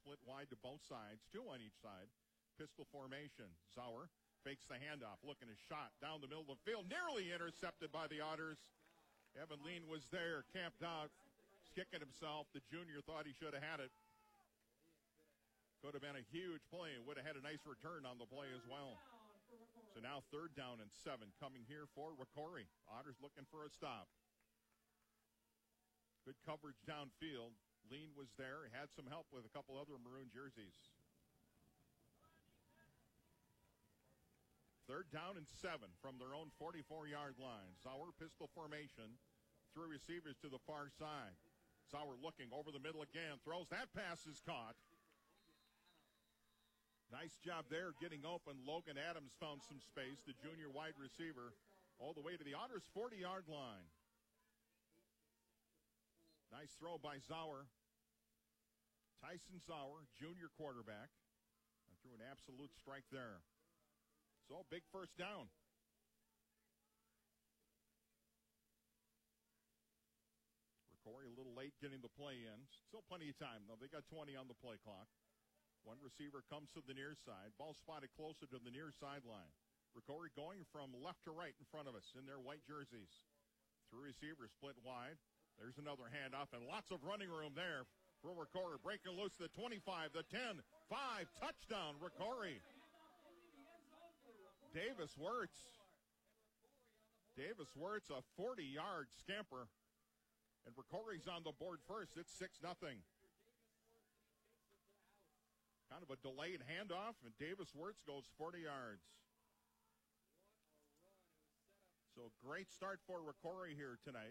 split wide to both sides, 2 on each side. Pistol formation. Sauer fakes the handoff, looking a shot down the middle of the field, nearly intercepted by the Otters. Evan Lean was there, camped out, kicking himself. The junior thought he should have had it. Could have been a huge play. Would have had a nice return on the play as well. So now 3rd down and 7 coming here for Ricori. Otters looking for a stop. Good coverage downfield. Lean was there. He had some help with a couple other maroon jerseys. 3rd down and 7 from their own 44-yard line. Sauer pistol formation. 3 receivers to the far side. Sauer looking over the middle again. Throws. That pass is caught. Nice job there getting open. Logan Adams found some space, the junior wide receiver, all the way to the Otters' 40-yard line. Nice throw by Sauer. Tyson Sauer, junior quarterback, and threw an absolute strike there. So big 1st down. Ricori a little late getting the play in. Still plenty of time, though. They got 20 on the play clock. One receiver comes to the near side. Ball spotted closer to the near sideline. Ricori going from left to right in front of us in their white jerseys. 3 receivers split wide. There's another handoff and lots of running room there for Ricori. Breaking loose the 25, the 10, 5, touchdown Ricori. Davis Wirtz. Davis Wirtz, a 40-yard scamper. And Ricori's on the board first. It's 6-0. Kind of a delayed handoff, and Davis Wirtz goes 40 yards. So great start for Ricori here tonight.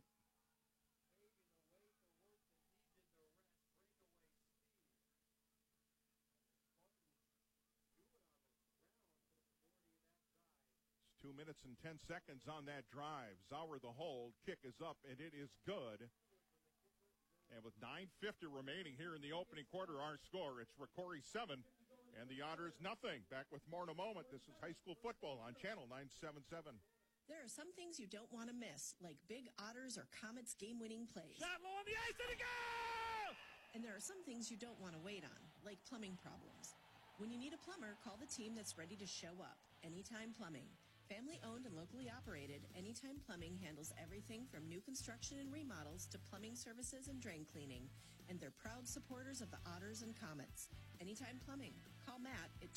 It's 2 minutes and 10 seconds on that drive. Sauer the hold. Kick is up, and it is good. And with 9:50 remaining here in the opening quarter, our score, it's Ricori 7 and the Otters nothing. Back with more in a moment. This is high school football on Channel 977. There are some things you don't want to miss, like big Otters or Comets game-winning plays. Shot low on the ice, and a goal! And there are some things you don't want to wait on, like plumbing problems. When you need a plumber, call the team that's ready to show up. Anytime Plumbing. Family owned and locally operated, Anytime Plumbing handles everything from new construction and remodels to plumbing services and drain cleaning. And they're proud supporters of the Otters and Comets. Anytime Plumbing. Call Matt at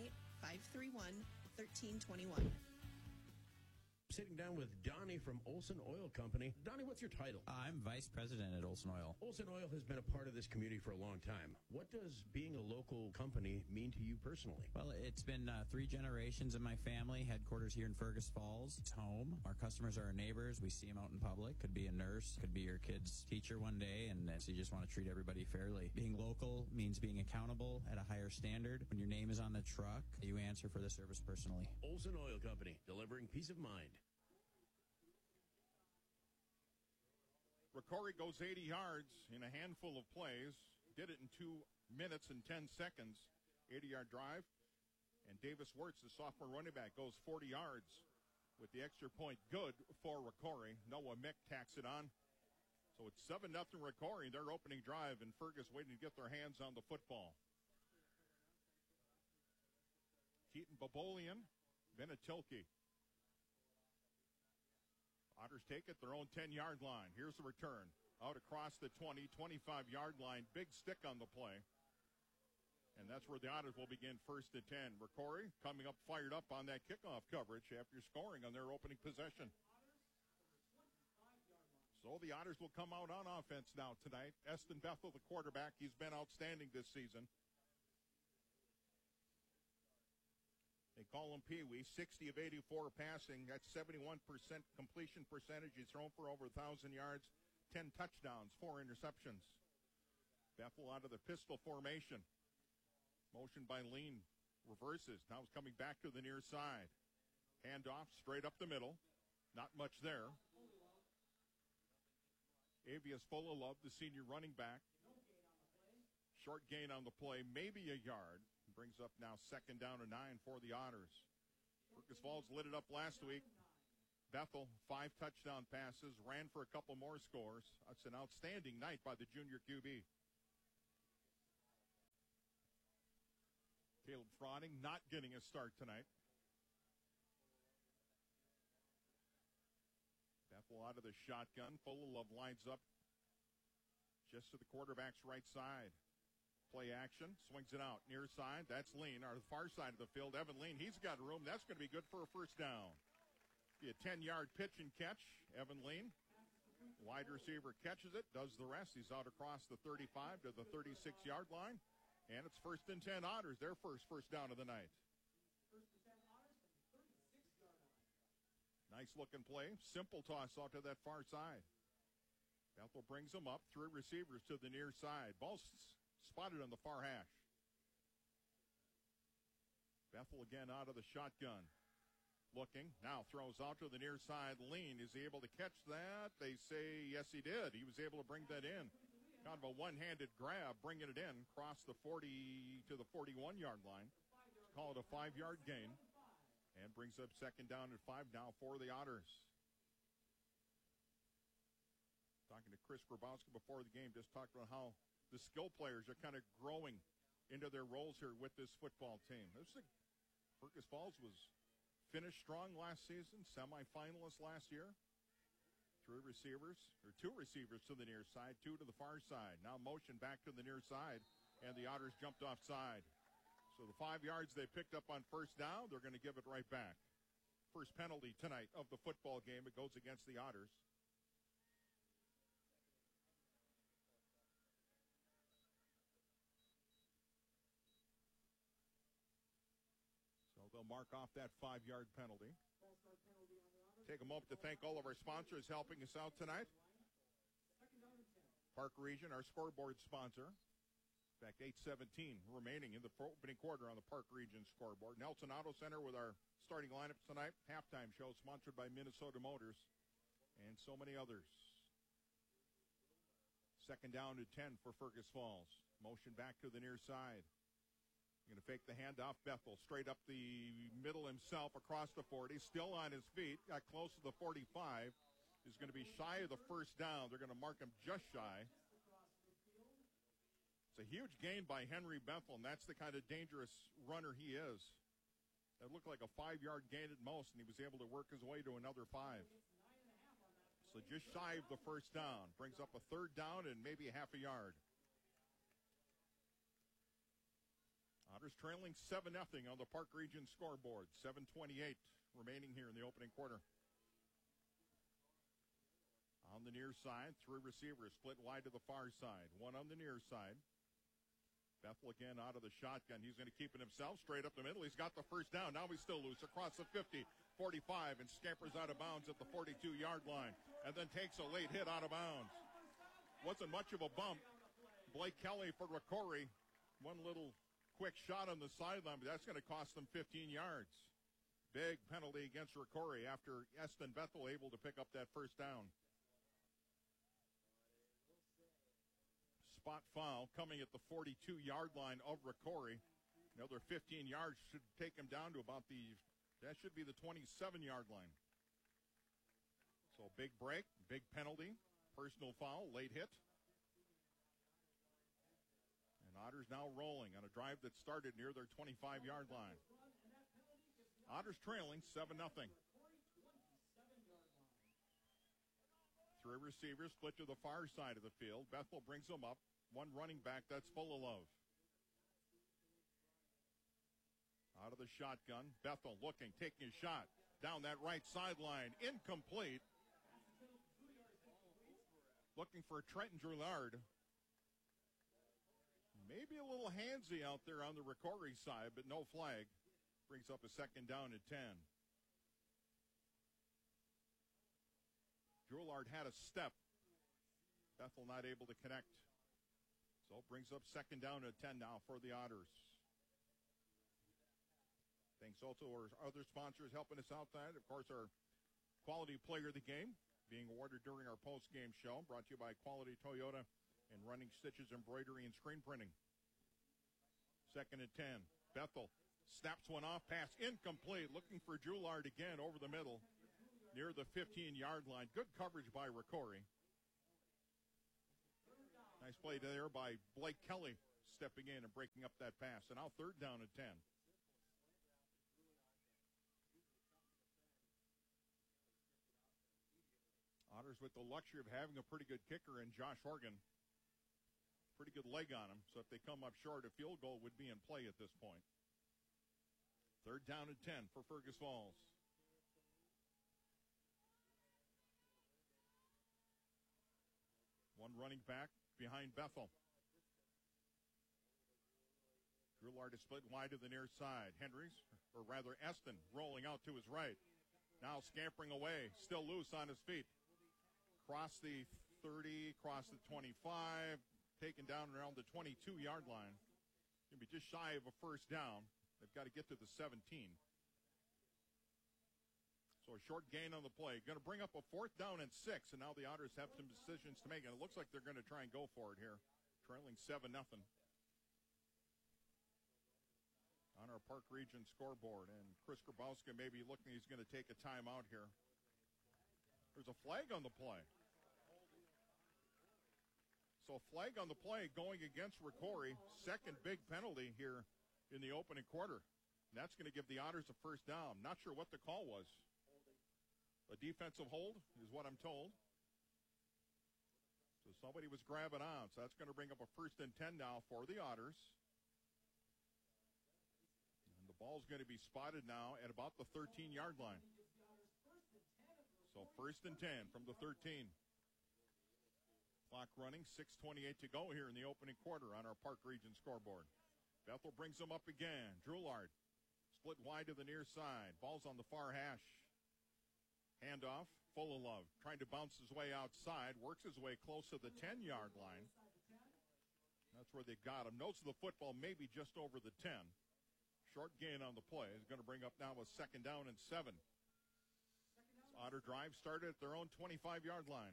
218-531-1321. Sitting down with Donnie from Olson Oil Company. Donnie, what's your title? I'm Vice President at Olson Oil. Olson Oil has been a part of this community for a long time. What does being a local company mean to you personally? Well, it's been 3 generations in my family, headquarters here in Fergus Falls. It's home. Our customers are our neighbors. We see them out in public. Could be a nurse, could be your kid's teacher one day, and so you just want to treat everybody fairly. Being local means being accountable at a higher standard. When your name is on the truck, you answer for the service personally. Olson Oil Company, delivering peace of mind. Ricori goes 80 yards in a handful of plays. Did it in 2 minutes and 10 seconds. 80-yard drive. And Davis Wirtz, the sophomore running back, goes 40 yards with the extra point. Good for Ricori. Noah Mick tacks it on. So it's 7-0 Ricori, their opening drive, and Fergus waiting to get their hands on the football. Keaton Babolian, Benetilke. Otters take it their own 10-yard line. Here's the return. Out across the 20, 25-yard line. Big stick on the play. And that's where the Otters will begin 1st and 10. Ricori coming up fired up on that kickoff coverage after scoring on their opening possession. So the Otters will come out on offense now tonight. Eston Bethel, the quarterback, he's been outstanding this season. They call him Pee-wee. 60 of 84 passing. That's 71% completion percentage. He's thrown for over 1,000 yards, 10 touchdowns, 4 interceptions. Bethel out of the pistol formation. Motion by Lean. Reverses. Now he's coming back to the near side. Handoff straight up the middle. Not much there. Avius Fulalove, the senior running back. Short gain on the play, maybe a yard. Brings up now 2nd down and 9 for the Otters. Fergus Falls lit it up last week. Bethel, 5 touchdown passes, ran for a couple more scores. That's an outstanding night by the junior QB. Caleb Frotting not getting a start tonight. Bethel out of the shotgun. Fullilove lines up just to the quarterback's right side. Play action, swings it out, near side. That's Lean, or the far side of the field. Evan Lean, he's got room. That's going to be good for a first down. Be a 10-yard pitch and catch. Evan Lean, wide receiver, catches it, does the rest. He's out across the 35 to the 36-yard line. And it's 1st and 10 Otters, their first down of the night. Nice looking play. Simple toss out to that far side. Bethel brings them up. 3 receivers to the near side. Ball's spotted on the far hash. Bethel again out of the shotgun. Looking. Now throws out to the near side. Lean. Is he able to catch that? They say yes, he did. He was able to bring that in. Kind of a one-handed grab, bringing it in. Across the 40 to the 41-yard line. Call it a 5-yard gain. And brings up 2nd down and 5 now for the Otters. Talking to Chris Grabowski before the game, just talked about how the skill players are kind of growing into their roles here with this football team. Fergus Falls was finished strong last season, semifinalist last year. 2 receivers to the near side, 2 to the far side. Now motion back to the near side, and the Otters jumped offside. So the 5 yards they picked up on first down, they're going to give it right back. First penalty tonight of the football game. It goes against the Otters. So they'll mark off that 5-yard penalty. Take a moment to thank all of our sponsors helping us out tonight. Park Region, our scoreboard sponsor. In fact, 8:17 remaining in the opening quarter on the Park Region scoreboard. Nelson Auto Center with our starting lineups tonight. Halftime show sponsored by Minnesota Motors and so many others. 2nd down to 10 for Fergus Falls. Motion back to the near side. Going to fake the handoff. Bethel straight up the middle himself across the 40. Still on his feet. Got close to the 45. Is going to be shy of the first down. They're going to mark him just shy. It's a huge gain by Henry Bethel, and that's the kind of dangerous runner he is. That looked like a 5-yard gain at most, and he was able to work his way to another 5. So just shy of the first down. Brings up a 3rd down and maybe a half a yard. Otters trailing 7-0 on the Park Region scoreboard. 7:28 remaining here in the opening quarter. On the near side, 3 receivers split wide to the far side. 1 on the near side. Bethel again out of the shotgun. He's going to keep it himself straight up the middle. He's got the first down. Now he's still loose across the 50, 45, and scampers out of bounds at the 42-yard line. And then takes a late hit out of bounds. Wasn't much of a bump. Blake Kelly for Ricori. One little quick shot on the sideline, but that's going to cost them 15 yards. Big penalty against Ricori after Eston Bethel able to pick up that first down. Spot foul coming at the 42-yard line of Ricori. Another 15 yards should take him down to about that should be the 27-yard line. So big break, big penalty, personal foul, late hit. Otters now rolling on a drive that started near their 25-yard line. Otters trailing 7-0. 3 receivers split to the far side of the field. Bethel brings them up. 1 running back, that's Fullilove. Out of the shotgun. Bethel looking, taking a shot. Down that right sideline. Incomplete. Looking for Trenton Drillard. Maybe a little handsy out there on the Ricori side, but no flag. Brings up a 2nd down at 10. Drillard had a step. Bethel not able to connect. So it brings up 2nd down at 10 now for the Otters. Thanks also to our other sponsors helping us out tonight. Of course, our Quality Player of the Game being awarded during our post-game show. Brought to you by Quality Toyota and Running Stitches Embroidery and Screen Printing. 2nd and 10. Bethel snaps one off, pass incomplete. Looking for Drillard again over the middle near the 15-yard line. Good coverage by Ricori. Nice play there by Blake Kelly. stepping in and breaking up that pass. And now 3rd down and 10. Otters with the luxury of having a pretty good kicker in Josh Horgan. Pretty good leg on him. So if they come up short, a field goal would be in play at this point. 3rd down and 10 for Fergus Falls. One running back behind Bethel. Drillard is split wide to the near side. Hendricks, or rather Eston, rolling out to his right. Now scampering away, still loose on his feet. Cross the 30, cross the 25, taken down around the 22-yard line. Going to be just shy of a 1st down. They've got to get to the 17. So a short gain on the play. Going to bring up a 4th down and 6, and now the Otters have some decisions to make, and it looks like they're going to try and go for it here. Trailing 7-0 on our Park Region scoreboard, and Chris Grabowski may be looking, he's going to take a timeout here. There's a flag on the play. So a flag on the play going against Ricori. 2nd big penalty here in the opening quarter. And that's going to give the Otters a 1st down. Not sure what the call was. A defensive hold is what I'm told. So somebody was grabbing on. So that's going to bring up a 1st and 10 now for the Otters. And the ball's going to be spotted now at about the 13-yard line. So 1st and 10 from the 13. Clock running, 6:28 to go here in the opening quarter on our Park Region scoreboard. Bethel brings them up again. Drillard split wide to the near side. Ball's on the far hash. Handoff, Fullilove trying to bounce his way outside. Works his way close to the 10-yard line. That's where they got him. Nose of the football maybe just over the 10. Short gain on the play. Is going to bring up now a 2nd down and 7. Otter drive started at their own 25-yard line.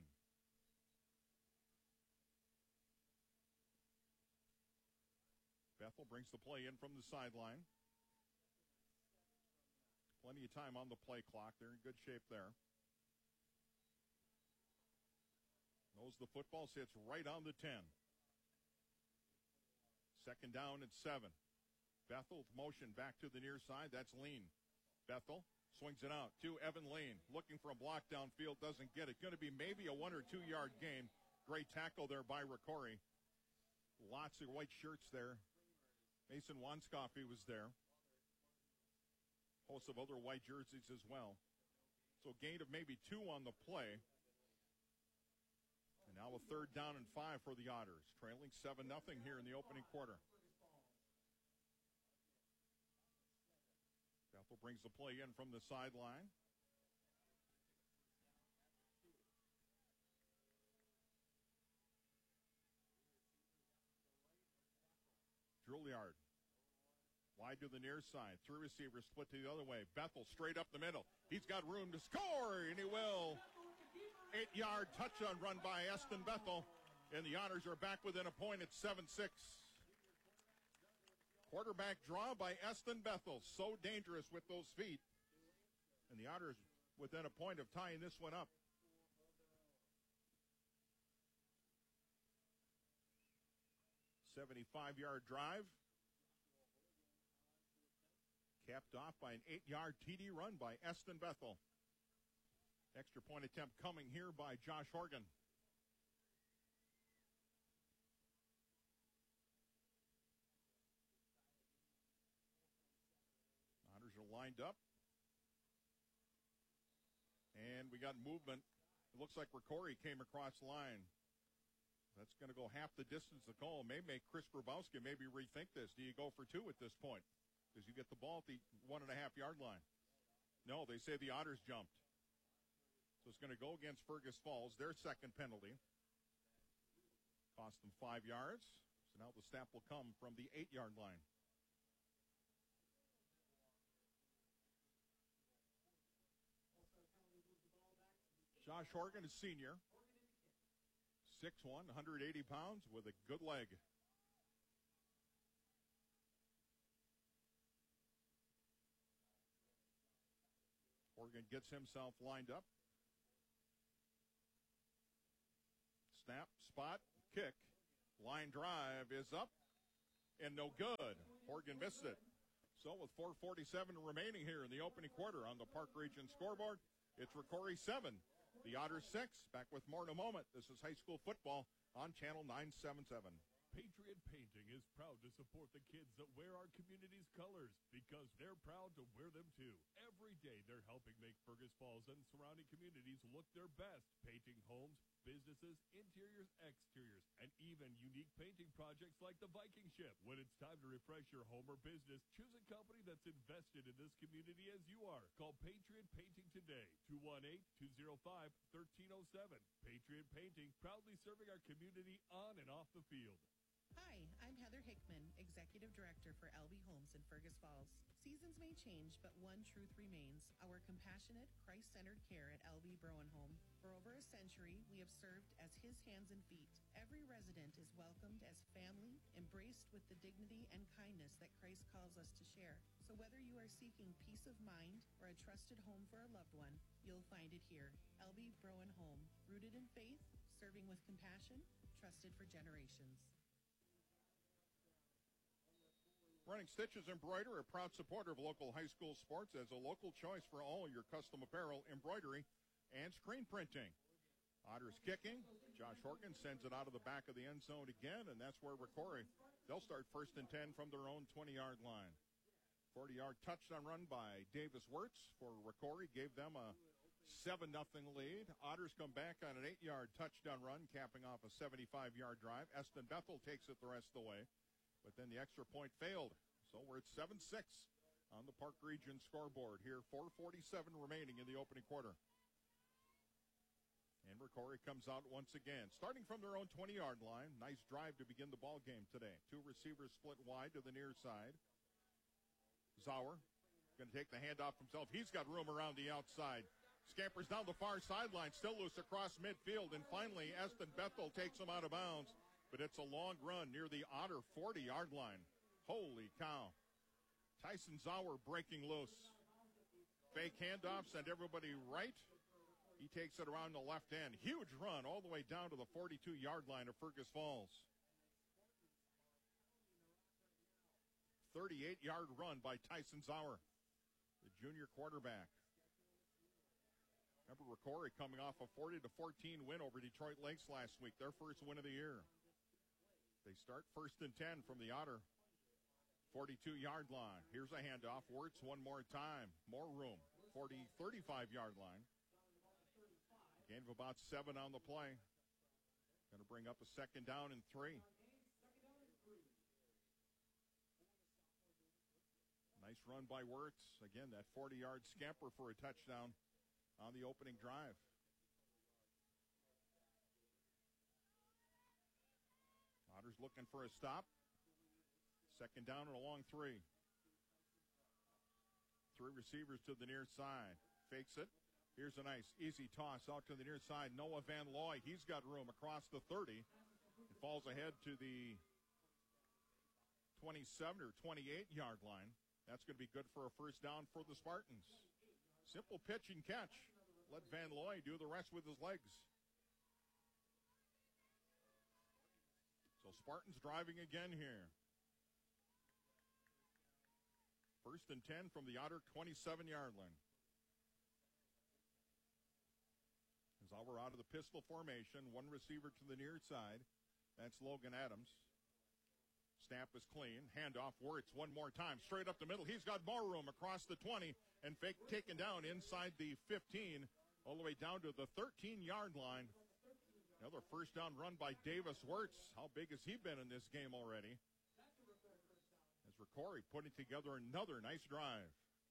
Bethel brings the play in from the sideline. Plenty of time on the play clock. They're in good shape there. Knows the football, sits right on the 10. 2nd down and 7. Bethel motion back to the near side. That's Lean. Bethel swings it out to Evan Lean. Looking for a block downfield. Doesn't get it. Going to be maybe a 1 or 2 yard gain. Great tackle there by Ricori. Lots of white shirts there. Mason Wanskoffy was there. Host of other white jerseys as well. So gain of maybe 2 on the play. And now a 3rd down and 5 for the Otters. Trailing 7-0 here in the opening quarter. Bethel brings the play in from the sideline. Drillard wide to the near side. 3 receivers split to the other way. Bethel straight up the middle. He's got room to score, and he will. 8-yard touchdown run by Eston Bethel, and the Otters are back within a point at 7-6. Quarterback draw by Eston Bethel. So dangerous with those feet. And the Otters within a point of tying this one up. A 75-yard drive. Capped off by an 8-yard TD run by Eston Bethel. Extra point attempt coming here by Josh Horgan. Otters are lined up. And we got movement. It looks like Ricori came across the line. That's going to go half the distance the goal. May make Chris Grabowski maybe rethink this. Do you go for 2 at this point? Because you get the ball at the 1.5-yard line. No, they say the Otters jumped. So it's going to go against Fergus Falls, their 2nd penalty. Cost them 5 yards. So now the snap will come from the 8-yard line. Josh Horgan is senior. 6'1", 180 pounds with a good leg. Horgan gets himself lined up. Snap, spot, kick. Line drive is up. and no good. Horgan missed it. So with 4:47 remaining here in the opening quarter on the Park Region scoreboard, it's Rocori 7, the Otters 6. Back with more in a moment. This is high school football on Channel 977. Patriot Painting is proud to support the kids that wear our community's colors because they're proud to wear them too. Every day they're helping make Fergus Falls and surrounding communities look their best, painting homes, businesses, interiors, exteriors, and even unique painting projects like the Viking ship. When it's time to refresh your home or business, choose a company that's invested in this community as you are. Call Patriot Painting today, 218-205-1307. Patriot Painting, proudly serving our community on and off the field. Hi, I'm Heather Hickman, Executive Director for LB Homes in Fergus Falls. Seasons may change, but one truth remains, our compassionate, Christ-centered care at LB Browen Home. For over a century, we have served as his hands and feet. Every resident is welcomed as family, embraced with the dignity and kindness that Christ calls us to share. So whether you are seeking peace of mind or a trusted home for a loved one, you'll find it here. LB Browen Home, rooted in faith, serving with compassion, trusted for generations. Running Stitches Embroidery, a proud supporter of local high school sports, as a local choice for all your custom apparel, embroidery, and screen printing. Otters kicking. Josh Horgan sends it out of the back of the end zone again, and that's where Rocori, they'll start 1st and 10 from their own 20-yard line. 40-yard touchdown run by Davis Wirtz for Rocori, gave them a 7-0 lead. Otters come back on an 8-yard touchdown run, capping off a 75-yard drive. Eston Bethel takes it the rest of the way. But then the extra point failed. So we're at 7-6 on the Park Region scoreboard here. 4:47 remaining in the opening quarter. And Rocori comes out once again, starting from their own 20-yard line. Nice drive to begin the ball game today. Two receivers split wide to the near side. Zauer going to take the handoff himself. He's got room around the outside. Scampers down the far sideline, still loose across midfield. And finally, Eston Bethel takes him out of bounds. But it's a long run near the Otter 40-yard line. Holy cow. Tyson Zauer breaking loose. Fake handoff, send everybody right. He takes it around the left end. Huge run all the way down to the 42-yard line of Fergus Falls. 38-yard run by Tyson Zauer, the junior quarterback. Remember, Rocori coming off a 40-14 win over Detroit Lakes last week, their first win of the year. They start 1st and 10 from the Otter 42-yard line. Here's a handoff. Wirtz one more time. More room. 35-yard line. Gain of about 7 on the play. Going to bring up a 2nd down and 3. Nice run by Wirtz. Again, that 40-yard scamper for a touchdown on the opening drive. Otters looking for a stop. 2nd down and a long 3. 3 receivers to the near side. Fakes it. Here's a nice easy toss out to the near side. Noah Van Looy, he's got room across the 30. It falls ahead to the 27 or 28-yard line. That's going to be good for a 1st down for the Spartans. Simple pitch and catch. Let Van Looy do the rest with his legs. So Spartans driving again here. 1st and 10 from the Otter 27-yard line. Zauer out of the pistol formation. 1 receiver to the near side. That's Logan Adams. Snap is clean. Handoff Wirtz one more time. Straight up the middle. He's got more room across the 20. And fake taken down inside the 15. All the way down to the 13-yard line. Another 1st down run by Davis Wirtz. How big has he been in this game already? As Rocori putting together another nice drive.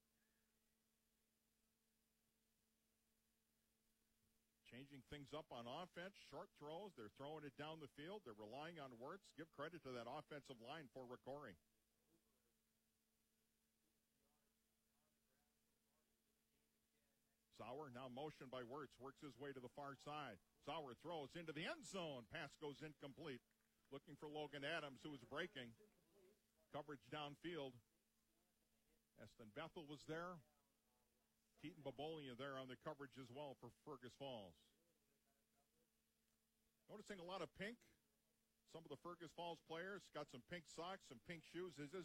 Changing things up on offense. Short throws. They're throwing it down the field. They're relying on Wirtz. Give credit to that offensive line for Rocori. Zauer now motioned by Wirtz. Works his way to the far side. Zauer throws into the end zone. Pass goes incomplete. Looking for Logan Adams, who was breaking. Coverage downfield. Eston Bethel was there. Keaton Babolia there on the coverage as well for Fergus Falls. Noticing a lot of pink Some of the Fergus Falls players got some pink socks, some pink shoes. This is